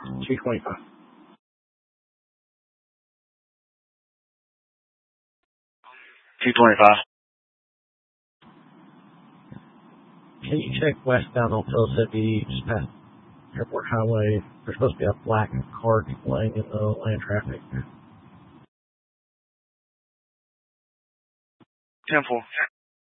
225. Can you check westbound on Phillips just past Airport Highway? There's supposed to be a black car laying in the lane of traffic. 10-4.